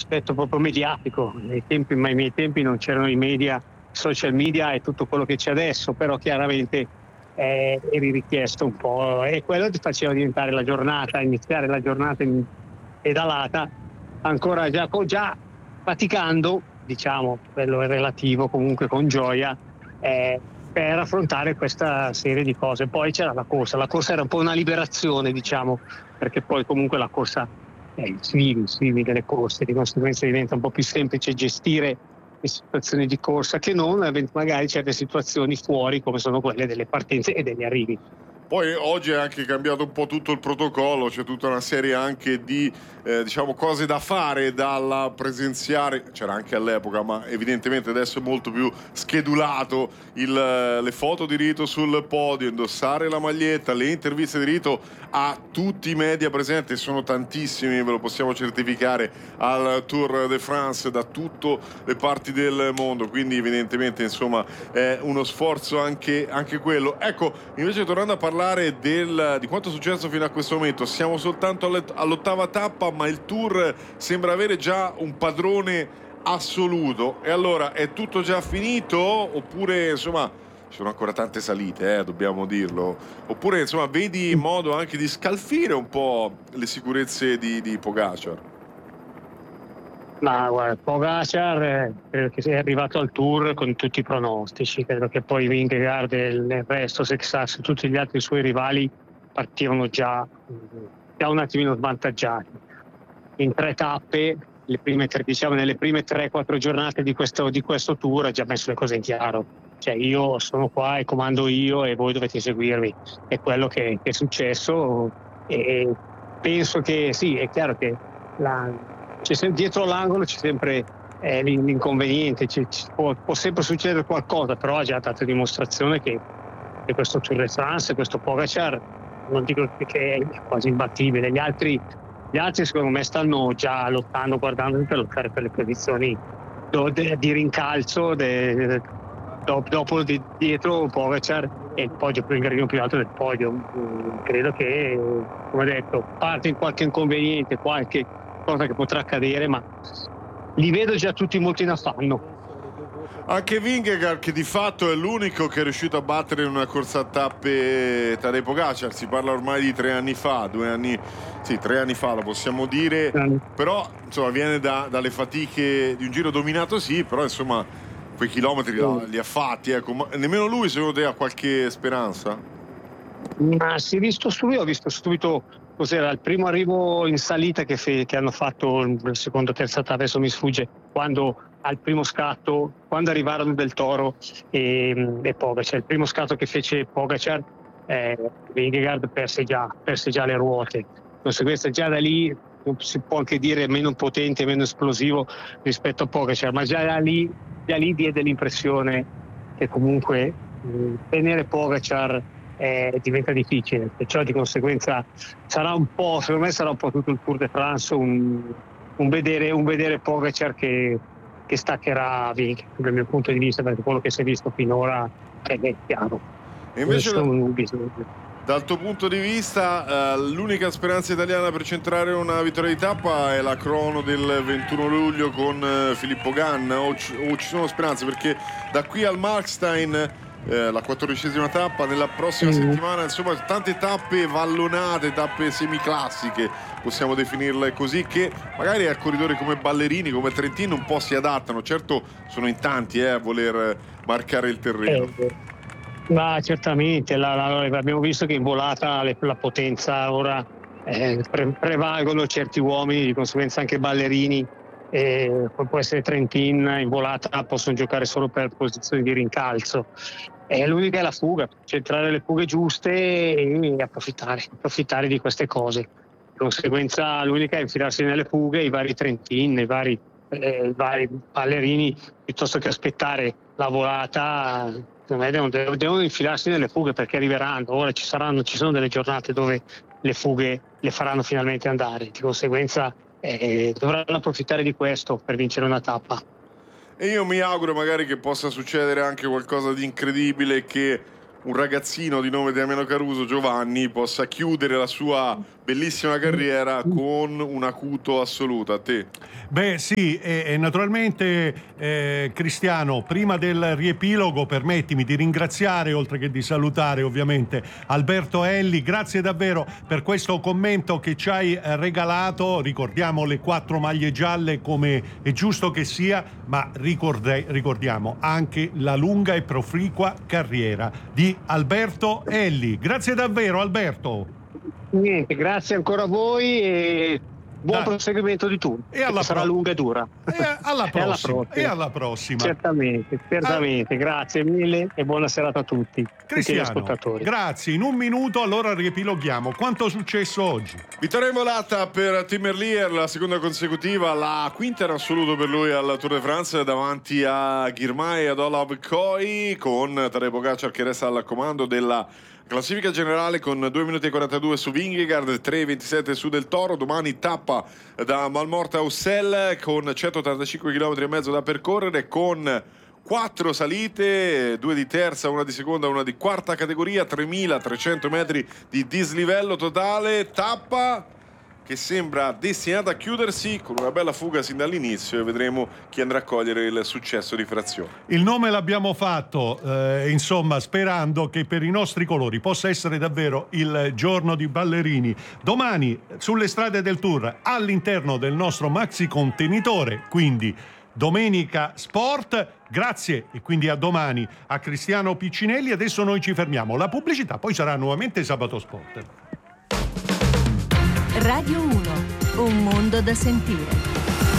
l'aspetto proprio mediatico. Ai miei tempi non c'erano i media, social media e tutto quello che c'è adesso, però chiaramente eri richiesto un po', e quello ti faceva diventare la giornata, iniziare la giornata pedalata ancora già faticando, diciamo, quello è relativo, comunque con gioia, per affrontare questa serie di cose. Poi c'era la corsa era un po' una liberazione, diciamo, perché poi comunque la corsa, svivi delle corse, di conseguenza diventa un po' più semplice gestire le situazioni di corsa che non magari certe situazioni fuori, come sono quelle delle partenze e degli arrivi. Poi oggi è anche cambiato un po' tutto il protocollo, c'è tutta una serie anche di diciamo cose da fare dalla presenziare, c'era anche all'epoca, ma evidentemente adesso è molto più schedulato le foto di rito sul podio, indossare la maglietta, le interviste di rito a tutti i media presenti, sono tantissimi, ve lo possiamo certificare, al Tour de France da tutte le parti del mondo, quindi evidentemente insomma è uno sforzo anche quello. Ecco, invece tornando a parlare di quanto è successo fino a questo momento, siamo soltanto all'ottava tappa, ma il Tour sembra avere già un padrone assoluto. E allora è tutto già finito oppure insomma ci sono ancora tante salite, dobbiamo dirlo, oppure insomma vedi modo anche di scalfire un po' le sicurezze di Pogacar? Ma guarda, Pogacar credo che sia arrivato al Tour con tutti i pronostici, credo che poi Vingegaard e il resto, Sexas e tutti gli altri suoi rivali partivano già un attimino svantaggiati. In 3 tappe, diciamo nelle prime 3-4 giornate di questo Tour ha già messo le cose in chiaro. Cioè, io sono qua e comando io e voi dovete seguirmi. È quello che è successo, e penso che sì, è chiaro che dietro l'angolo c'è sempre l'inconveniente, può sempre succedere qualcosa, però ha già dato dimostrazione che questo Tour de France, questo Pogacar, non dico che è quasi imbattibile. Gli altri secondo me stanno già lottando, guardando per lottare per le posizioni di rincalzo dopo dietro Pogacar e il podio, il gradino più alto del podio. Credo che, come detto, parte in qualche inconveniente, qualche cosa che potrà accadere, ma li vedo già tutti molto in affanno. Anche Vingegaard, che di fatto è l'unico che è riuscito a battere in una corsa a tappe Tadej Pogacar, si parla ormai di 3 anni fa, 3 anni fa lo possiamo dire, però insomma viene dalle fatiche di un giro dominato, sì, però insomma quei chilometri li ha fatti, ecco. Ma nemmeno lui secondo te ha qualche speranza? Ma si è visto subito, ho visto subito cos'era il primo arrivo in salita che hanno fatto il secondo, terza tappa, adesso mi sfugge, quando al primo scatto, quando arrivarono Del Toro e Pogacar, il primo scatto che fece Pogacar, Vingegaard perse già le ruote. Di conseguenza già da lì si può anche dire meno potente, meno esplosivo rispetto a Pogacar, ma già lì diede l'impressione che comunque tenere Pogacar diventa difficile, perciò di conseguenza secondo me sarà un po' tutto il Tour de France un vedere Pogacar che staccherà Vingegaard dal mio punto di vista, perché quello che si è visto finora è chiaro. E invece dal tuo punto di vista l'unica speranza italiana per centrare una vittoria di tappa è la crono del 21 luglio con Filippo Ganna, o ci sono speranze, perché da qui al Markstein la 14ª tappa nella prossima settimana, insomma tante tappe vallonate, tappe semiclassiche, possiamo definirle così, che magari a corridori come Ballerini, come Trentino un po' si adattano. Certo sono in tanti a voler marcare il terreno. Ma certamente abbiamo visto che in volata la potenza ora prevalgono certi uomini, di conseguenza anche Ballerini, può essere Trentin, in volata possono giocare solo per posizioni di rincalzo. L'unica è la fuga, centrare le fughe giuste e approfittare di queste cose. Di conseguenza l'unica è infilarsi nelle fughe, i vari Trentin, i vari Ballerini, piuttosto che aspettare la volata. Devono infilarsi nelle fughe, perché arriveranno. Ora ci sono delle giornate dove le fughe le faranno finalmente andare, di conseguenza dovranno approfittare di questo per vincere una tappa. E io mi auguro magari che possa succedere anche qualcosa di incredibile, che un ragazzino di nome Damiano Caruso, Giovanni, possa chiudere la sua bellissima carriera con un acuto assoluto. A te. Beh sì, e naturalmente Cristiano, prima del riepilogo permettimi di ringraziare, oltre che di salutare ovviamente, Alberto Elli. Grazie davvero per questo commento che ci hai regalato. Ricordiamo le 4 maglie gialle come è giusto che sia, ma ricordiamo anche la lunga e proficua carriera di Alberto Elli. Grazie davvero Alberto. Niente, grazie ancora a voi e buon proseguimento di tutto. E alla sarà lunga e dura. E alla prossima. Certamente. Grazie mille e buona serata a tutti. Cristiano, tutti gli ascoltatori. Grazie. In un minuto allora riepiloghiamo. Quanto è successo oggi? Vittoria involata per Tim Merlier, la seconda consecutiva, la quinta in assoluto per lui al Tour de France davanti a Girmay e ad Olav Kooij, con Tadej Pogacar che resta al comando della classifica generale con 2 minuti e 42 su Vingegaard, 3,27 su Del Toro. Domani tappa da Malmorte a Ussel con 185 km e mezzo da percorrere, con 4 salite, 2 di terza, una di seconda, una di quarta categoria, 3.300 metri di dislivello totale. Tappa che sembra destinata a chiudersi con una bella fuga sin dall'inizio, e vedremo chi andrà a cogliere il successo di frazione. Il nome l'abbiamo fatto, insomma, sperando che per i nostri colori possa essere davvero il giorno di Ballerini. Domani sulle strade del Tour, all'interno del nostro maxi contenitore, quindi Domenica Sport. Grazie e quindi a domani a Cristiano Piccinelli. Adesso noi ci fermiamo. La pubblicità poi sarà nuovamente Sabato Sport. Radio 1, un mondo da sentire.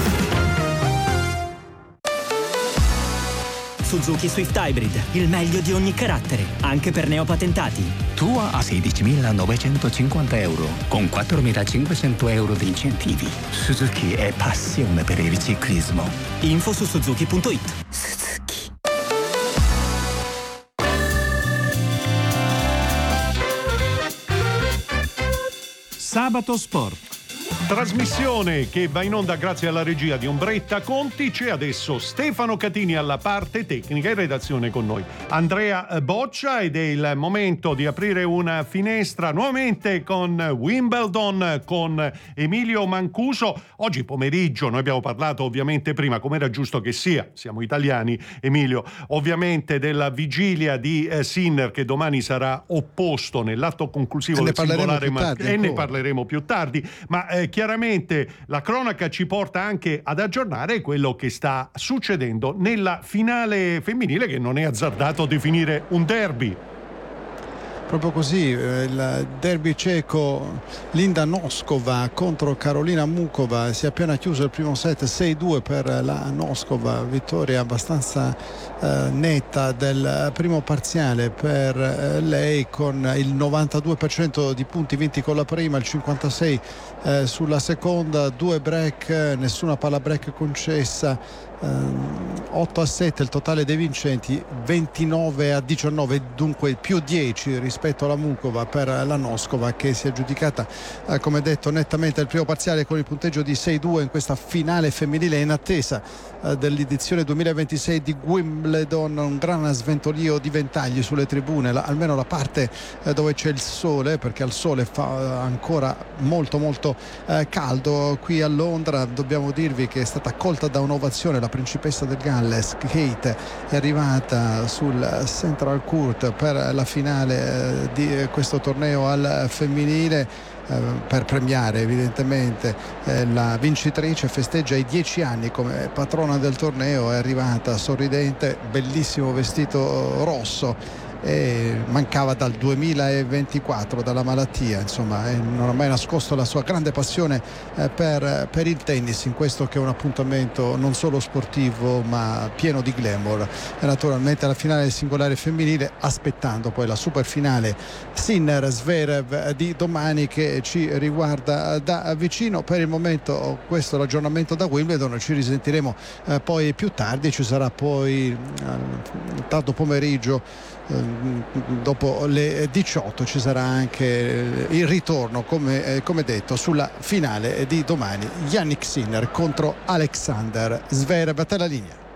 Suzuki Swift Hybrid, il meglio di ogni carattere, anche per neopatentati. Tua a 16.950 euro, con 4.500 euro di incentivi. Suzuki è passione per il ciclismo. Info su suzuki.it. Suzuki. Sabato Sport. Trasmissione che va in onda grazie alla regia di Ombretta Conti. C'è adesso Stefano Catini alla parte tecnica, in redazione con noi Andrea Boccia, ed è il momento di aprire una finestra nuovamente con Wimbledon, con Emilio Mancuso. Oggi pomeriggio, noi abbiamo parlato ovviamente prima, come era giusto che sia, siamo italiani Emilio, ovviamente della vigilia di Sinner, che domani sarà opposto nell'atto conclusivo del singolare, e ne parleremo più tardi, ma chiaramente la cronaca ci porta anche ad aggiornare quello che sta succedendo nella finale femminile, che non è azzardato definire un derby. Proprio così, il derby ceco, Linda Noskova contro Karolina Mukova. Si è appena chiuso il primo set, 6-2 per la Noskova, vittoria abbastanza netta del primo parziale per lei, con il 92% di punti vinti con la prima, il 56% sulla seconda, 2 break, nessuna palla break concessa. 8-7 il totale dei vincenti, 29-19, dunque più 10 rispetto alla Mukova per la Noskova, che si è aggiudicata come detto nettamente il primo parziale con il punteggio di 6-2 in questa finale femminile, in attesa dell'edizione 2026 di Wimbledon. Un gran sventolio di ventagli sulle tribune, almeno la parte dove c'è il sole, perché al sole fa ancora molto caldo qui a Londra. Dobbiamo dirvi che è stata accolta da un'ovazione la principessa del Galles, Kate, è arrivata sul Central Court per la finale di questo torneo al femminile, per premiare evidentemente la vincitrice. Festeggia i 10 anni come patrona del torneo, è arrivata sorridente, bellissimo vestito rosso, e mancava dal 2024 dalla malattia, insomma, non ha mai nascosto la sua grande passione per il tennis, in questo che è un appuntamento non solo sportivo ma pieno di glamour. E naturalmente alla finale singolare femminile, aspettando poi la super finale Sinner-Zverev di domani, che ci riguarda da vicino. Per il momento questo è l'aggiornamento da Wimbledon, ci risentiremo poi più tardi. Ci sarà poi tardo pomeriggio, dopo le 18, ci sarà anche il ritorno, come detto, sulla finale di domani, Jannik Sinner contro Alexander Zverev. A te la linea.